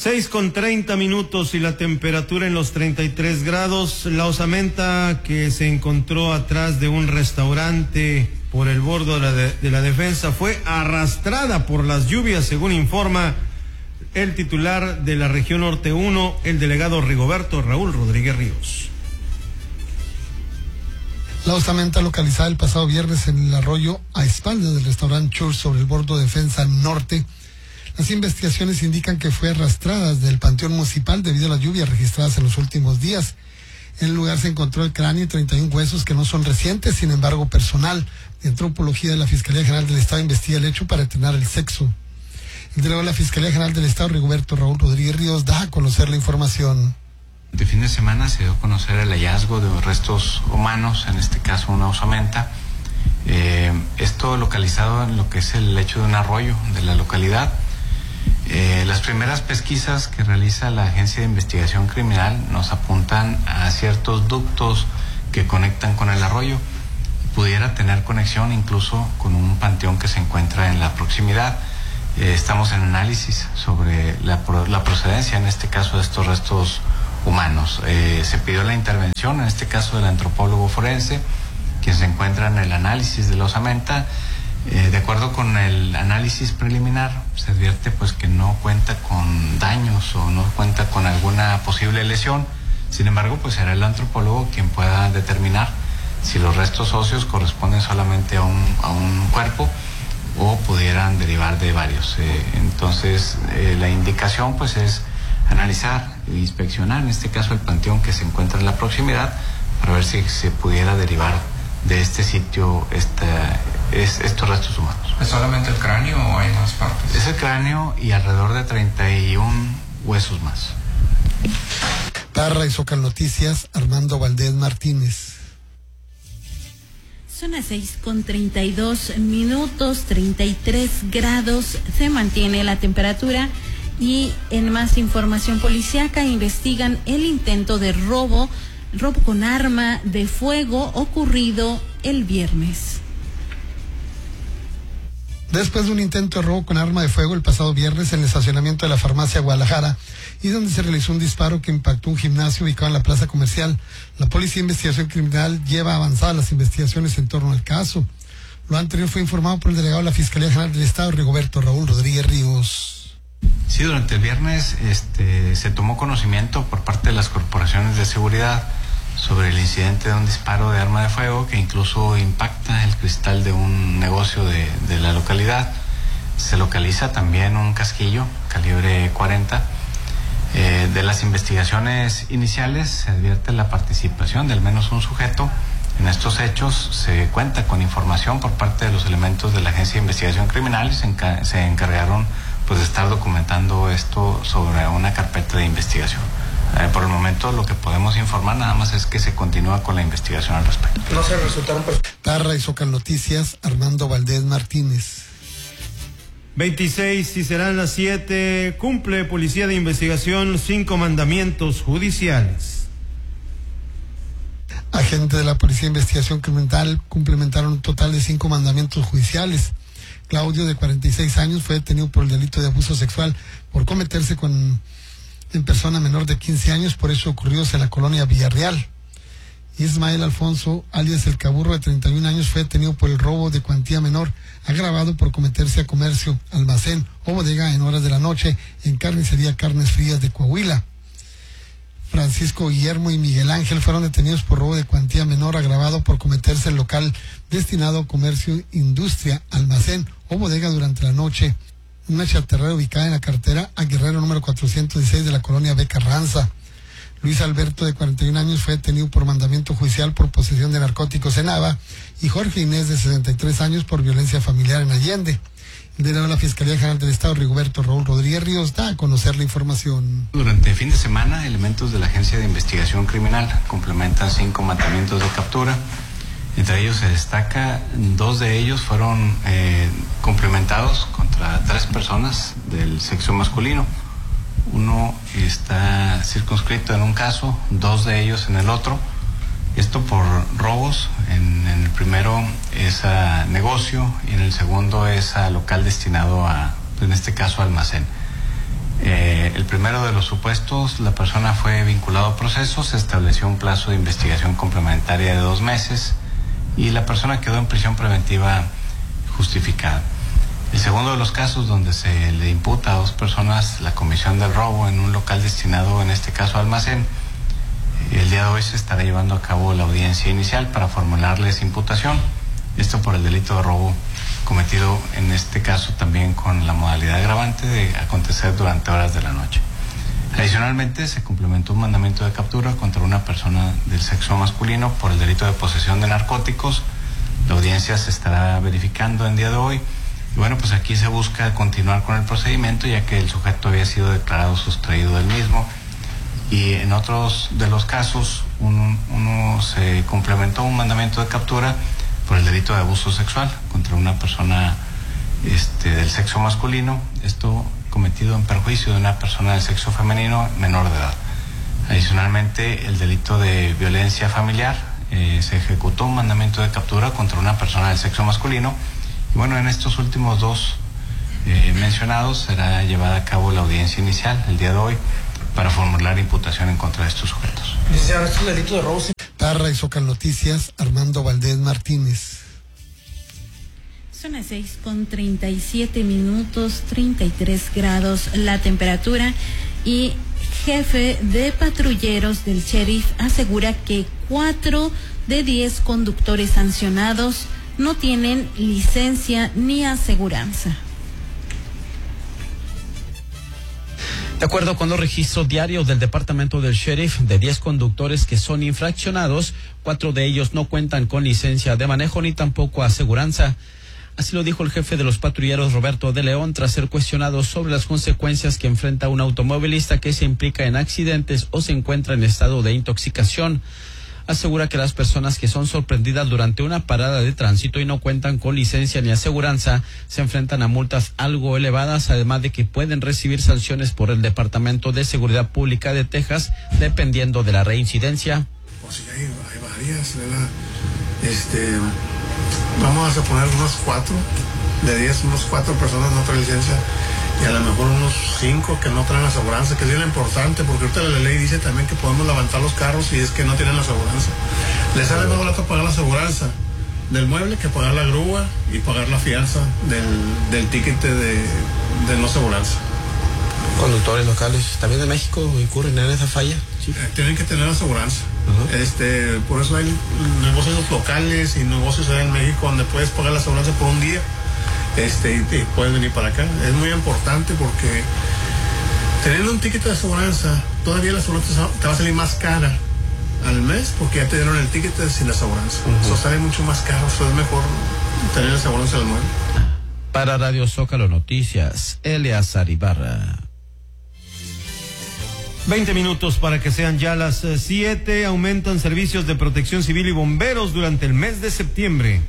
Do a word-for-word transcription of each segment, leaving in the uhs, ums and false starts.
seis con treinta minutos y la temperatura en los treinta y tres grados. La osamenta que se encontró atrás de un restaurante por el borde de la, de, de la defensa fue arrastrada por las lluvias, según informa el titular de la región norte uno, el delegado Rigoberto Raúl Rodríguez Ríos. La osamenta localizada el pasado viernes en el arroyo a espaldas del restaurante Church sobre el borde de defensa norte. Las investigaciones indican que fue arrastrada desde el panteón municipal debido a las lluvias registradas en los últimos días. En el lugar se encontró el cráneo y treinta y un huesos que no son recientes, sin embargo, personal de antropología de la Fiscalía General del Estado investiga el hecho para determinar el sexo. El delegado de la Fiscalía General del Estado, Rigoberto Raúl Rodríguez Ríos, da a conocer la información. De fin de semana se dio a conocer el hallazgo de restos humanos, en este caso una osamenta. Eh, esto localizado en lo que es el lecho de un arroyo de la localidad. Eh, las primeras pesquisas que realiza la Agencia de Investigación Criminal nos apuntan a ciertos ductos que conectan con el arroyo. Pudiera tener conexión incluso con un panteón que se encuentra en la proximidad. Eh, estamos en análisis sobre la, la procedencia, en este caso, de estos restos humanos. Eh, se pidió la intervención, en este caso, del antropólogo forense, quien se encuentra en el análisis de la osamenta. Eh, de acuerdo con el análisis preliminar, se advierte pues que no cuenta con daños o no cuenta con alguna posible lesión. Sin embargo, pues será el antropólogo quien pueda determinar si los restos óseos corresponden solamente a un, a un cuerpo o pudieran derivar de varios. Eh, entonces, eh, la indicación pues es analizar e inspeccionar, en este caso, el panteón que se encuentra en la proximidad para ver si se pudiera derivar de este sitio esta, es, estos restos humanos. ¿Es solamente el cráneo o hay más partes? Es el cráneo y alrededor de treinta y un huesos más. Parra y Zócalo Noticias, Armando Valdés Martínez. Son las seis con treinta y dos minutos, treinta y tres grados, se mantiene la temperatura. Y en más información policíaca, investigan el intento de robo, robo con arma de fuego ocurrido el viernes. Después de un intento de robo con arma de fuego el pasado viernes en el estacionamiento de la farmacia Guadalajara, y donde se realizó un disparo que impactó un gimnasio ubicado en la plaza comercial, la Policía de Investigación Criminal lleva avanzadas las investigaciones en torno al caso. Lo anterior fue informado por el delegado de la Fiscalía General del Estado, Rigoberto Raúl Rodríguez Ríos. Sí, durante el viernes este, se tomó conocimiento por parte de las corporaciones de seguridad sobre el incidente de un disparo de arma de fuego que incluso impacta el cristal de un negocio de, de la localidad. Se localiza también un casquillo calibre cuarenta. Eh, de las investigaciones iniciales se advierte la participación de al menos un sujeto en estos hechos. Se cuenta con información por parte de los elementos de la Agencia de Investigación Criminal y se, enca- se encargaron pues de estar documentando esto sobre una carpeta de investigación. Eh, por el momento lo que podemos informar nada más es que se continúa con la investigación al respecto. No se resultaron... Parra y Zócalo Noticias, Armando Valdés Martínez. veintiséis y serán las siete. Cumple Policía de Investigación cinco mandamientos judiciales. Agentes de la Policía de Investigación Criminal cumplimentaron un total de cinco mandamientos judiciales. Claudio, de cuarenta y seis años, fue detenido por el delito de abuso sexual por cometerse con en persona menor de quince años, por eso ocurridos en la colonia Villarreal. Ismael Alfonso, alias El Caburro, de treinta y un años, fue detenido por el robo de cuantía menor agravado por cometerse a comercio, almacén o bodega en horas de la noche en carnicería Carnes Frías de Coahuila. Francisco Guillermo y Miguel Ángel fueron detenidos por robo de cuantía menor agravado por cometerse en local destinado a comercio, industria, almacén o bodega durante la noche, una chatarrera ubicada en la carretera a Guerrero número cuatrocientos dieciséis de la colonia B. Carranza. Luis Alberto, de cuarenta y un años, fue detenido por mandamiento judicial por posesión de narcóticos en Nava, y Jorge Inés, de sesenta y tres años, por violencia familiar en Allende. El delegado de la Fiscalía General del Estado, Rigoberto Raúl Rodríguez Ríos, da a conocer la información. Durante el fin de semana, elementos de la Agencia de Investigación Criminal complementan cinco mandamientos de captura. Entre ellos se destaca, dos de ellos fueron eh, cumplimentados contra tres personas del sexo masculino. Uno está circunscrito en un caso, dos de ellos en el otro. Esto por robos. En, en el primero es a negocio y en el segundo es a local destinado a, en este caso, almacén. Eh, el primero de los supuestos, la persona fue vinculada a proceso, se estableció un plazo de investigación complementaria de dos meses y la persona quedó en prisión preventiva justificada. El segundo de los casos, donde se le imputa a dos personas la comisión del robo en un local destinado, en este caso, a almacén, el día de hoy se estará llevando a cabo la audiencia inicial para formularles imputación, esto por el delito de robo cometido en este caso también con la modalidad agravante de acontecer durante horas de la noche. Adicionalmente, se complementó un mandamiento de captura contra una persona del sexo masculino por el delito de posesión de narcóticos. La audiencia se estará verificando en día de hoy. Y bueno, pues aquí se busca continuar con el procedimiento, ya que el sujeto había sido declarado sustraído del mismo. Y en otros de los casos, uno, uno se complementó un mandamiento de captura por el delito de abuso sexual contra una persona este, del sexo masculino, esto cometido en perjuicio de una persona del sexo femenino menor de edad. Adicionalmente, el delito de violencia familiar, eh, se ejecutó un mandamiento de captura contra una persona del sexo masculino. Y bueno, en estos últimos dos eh, mencionados será llevada a cabo la audiencia inicial el día de hoy para formular imputación en contra de estos sujetos. Licenciado, ¿este es el delito de robo? Parra y Zócalo Noticias, Armando Valdés Martínez. Son las seis con treinta y siete minutos, treinta y tres grados la temperatura, y jefe de patrulleros del sheriff asegura que cuatro de diez conductores sancionados no tienen licencia ni aseguranza. De acuerdo con los registros diarios del departamento del sheriff, de diez conductores que son infraccionados, cuatro de ellos no cuentan con licencia de manejo ni tampoco aseguranza. Así lo dijo el jefe de los patrulleros, Roberto de León, tras ser cuestionado sobre las consecuencias que enfrenta un automovilista que se implica en accidentes o se encuentra en estado de intoxicación. Asegura que las personas que son sorprendidas durante una parada de tránsito y no cuentan con licencia ni aseguranza se enfrentan a multas algo elevadas, además de que pueden recibir sanciones por el Departamento de Seguridad Pública de Texas, dependiendo de la reincidencia. Pues sí, hay, hay varias, ¿verdad? Este, vamos a poner unos cuatro, de diez, unos cuatro personas no traen licencia, y a lo mejor unos cinco que no traen aseguranza, que es bien importante, porque ahorita la ley dice también que podemos levantar los carros si es que no tienen aseguranza. Les sale más barato pagar la aseguranza del mueble que pagar la grúa y pagar la fianza del, del ticket de, de no aseguranza. Conductores locales, también de México, incurren en esa falla. Sí. Eh, tienen que tener aseguranza. Uh-huh. Este, por eso hay negocios locales y negocios allá en México donde puedes pagar la aseguranza por un día. Este, y, y puedes venir para acá. Es muy importante porque teniendo un ticket de aseguranza, todavía la aseguranza te va a salir más cara al mes porque ya te dieron el ticket sin la aseguranza. Uh-huh. Eso sale mucho más caro, eso es mejor tener la aseguranza al mueble. Para Radio Zócalo Noticias, Eleazar Ibarra. veinte minutos para que sean ya las siete. Aumentan servicios de protección civil y bomberos durante el mes de septiembre.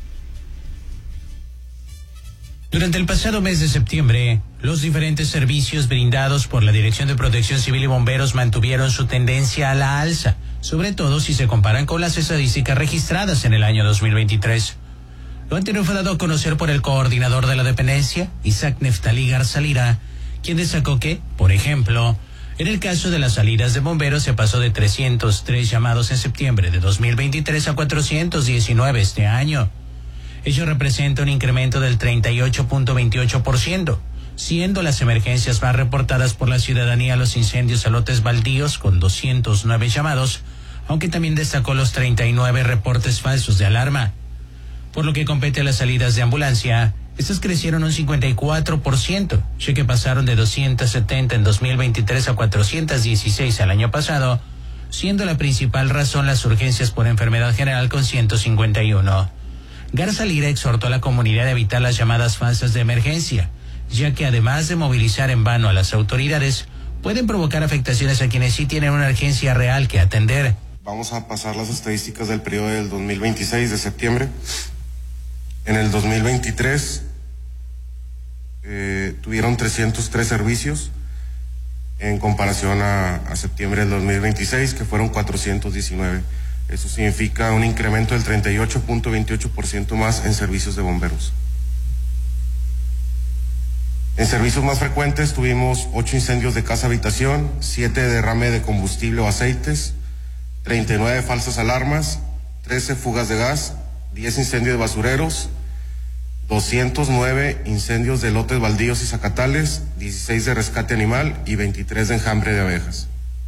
Durante el pasado mes de septiembre, los diferentes servicios brindados por la Dirección de Protección Civil y Bomberos mantuvieron su tendencia a la alza, sobre todo si se comparan con las estadísticas registradas en el año dos mil veintitrés. Lo anterior fue dado a conocer por el coordinador de la dependencia, Isaac Neftalí Garzalira, quien destacó que, por ejemplo, en el caso de las salidas de bomberos se pasó de trescientos tres llamados en septiembre de dos mil veintitrés a cuatrocientos diecinueve este año. Ello representa un incremento del treinta y ocho punto veintiocho por ciento, siendo las emergencias más reportadas por la ciudadanía los incendios a lotes baldíos con doscientos nueve llamados, aunque también destacó los treinta y nueve reportes falsos de alarma. Por lo que compete a las salidas de ambulancia, estas crecieron un cincuenta y cuatro por ciento, ya que pasaron de doscientos setenta en dos mil veintitrés a cuatrocientos dieciséis al año pasado, siendo la principal razón las urgencias por enfermedad general con ciento cincuenta y uno. Garzalira exhortó a la comunidad a evitar las llamadas falsas de emergencia, ya que además de movilizar en vano a las autoridades, pueden provocar afectaciones a quienes sí tienen una urgencia real que atender. Vamos a pasar las estadísticas del periodo del dos mil veintiséis de septiembre. En el dos mil veintitrés eh, tuvieron trescientos tres servicios en comparación a, a septiembre del dos mil veintiséis, que fueron cuatrocientos diecinueve. Eso significa un incremento del treinta y ocho punto veintiocho por ciento más en servicios de bomberos. En servicios más frecuentes tuvimos ocho incendios de casa-habitación, siete derrame de combustible o aceites, treinta y nueve falsas alarmas, trece fugas de gas, diez incendios de basureros, doscientos nueve incendios de lotes baldíos y zacatales, dieciséis de rescate animal y veintitrés de enjambre de abejas.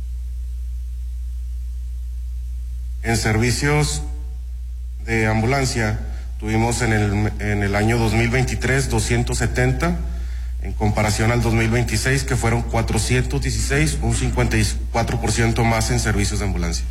En servicios de ambulancia tuvimos en el, en el año dos mil veintitrés doscientos setenta, en comparación al dos mil veintiséis, que fueron cuatrocientos dieciséis, un cincuenta y cuatro por ciento más en servicios de ambulancia.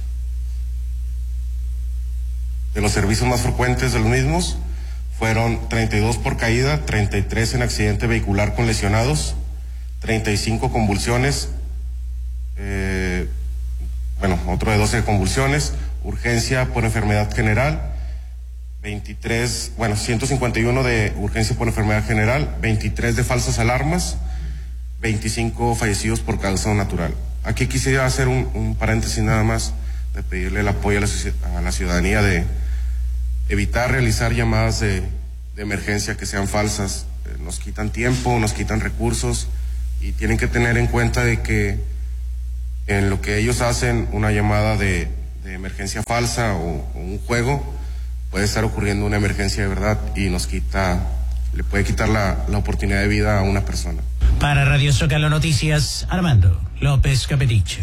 De los servicios más frecuentes de los mismos, fueron treinta y dos por caída, treinta y tres en accidente vehicular con lesionados, treinta y cinco convulsiones, eh, bueno, otro de doce convulsiones, urgencia por enfermedad general, veintitrés, bueno, ciento cincuenta y uno de urgencia por enfermedad general, veintitrés de falsas alarmas, veinticinco fallecidos por causa natural. Aquí quisiera hacer un, un paréntesis nada más, de pedirle el apoyo a la, a la ciudadanía de evitar realizar llamadas de, de emergencia que sean falsas. Eh, nos quitan tiempo, nos quitan recursos y tienen que tener en cuenta de que en lo que ellos hacen una llamada de, de emergencia falsa o, o un juego, puede estar ocurriendo una emergencia de verdad y nos quita, le puede quitar la, la oportunidad de vida a una persona. Para Radio Zócalo Noticias, Armando López Capedicho.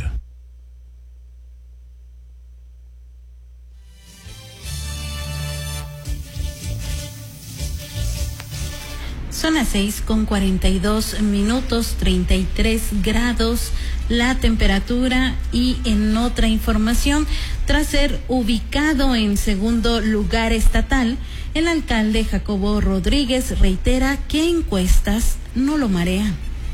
Son las seis con cuarenta y dos minutos, treinta y tres grados la temperatura. Y en otra información, tras ser ubicado en segundo lugar estatal, el alcalde Jacobo Rodríguez reitera que encuestas no lo marean.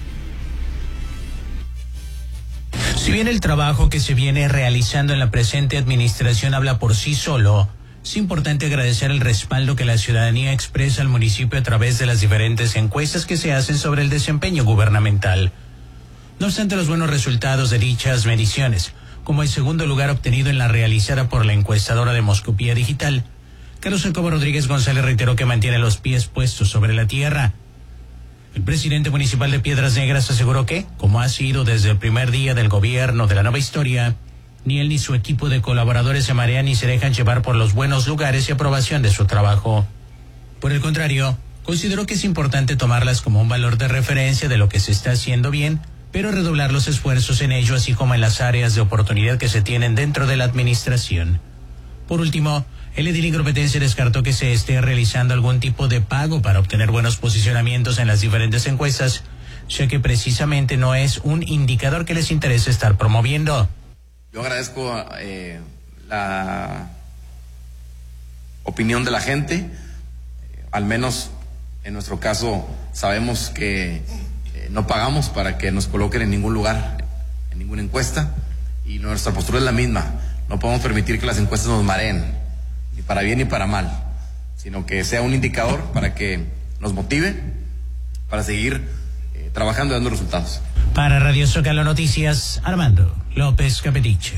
Si bien el trabajo que se viene realizando en la presente administración habla por sí solo, es importante agradecer el respaldo que la ciudadanía expresa al municipio a través de las diferentes encuestas que se hacen sobre el desempeño gubernamental. No obstante los buenos resultados de dichas mediciones, como el segundo lugar obtenido en la realizada por la encuestadora de Moscopía Digital, Carlos Jacobo Rodríguez González reiteró que mantiene los pies puestos sobre la tierra. El presidente municipal de Piedras Negras aseguró que, como ha sido desde el primer día del gobierno de la nueva historia, ni él ni su equipo de colaboradores se marean ni se dejan llevar por los buenos lugares y aprobación de su trabajo. Por el contrario, consideró que es importante tomarlas como un valor de referencia de lo que se está haciendo bien, pero redoblar los esfuerzos en ello, así como en las áreas de oportunidad que se tienen dentro de la administración. Por último, el edil ingropetense descartó que se esté realizando algún tipo de pago para obtener buenos posicionamientos en las diferentes encuestas, ya que precisamente no es un indicador que les interese estar promoviendo. Yo agradezco eh, la opinión de la gente, eh, al menos en nuestro caso sabemos que eh, no pagamos para que nos coloquen en ningún lugar, en ninguna encuesta, y nuestra postura es la misma. No podemos permitir que las encuestas nos mareen, ni para bien ni para mal, sino que sea un indicador para que nos motive para seguir eh, trabajando y dando resultados. Para Radio Zócalo Noticias, Armando López Capedicho.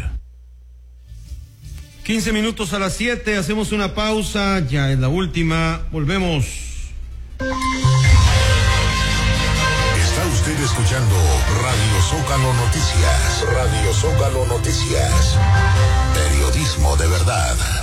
quince minutos a las siete, hacemos una pausa, ya es la última, volvemos. Está usted escuchando Radio Zócalo Noticias. Radio Zócalo Noticias. Periodismo de verdad.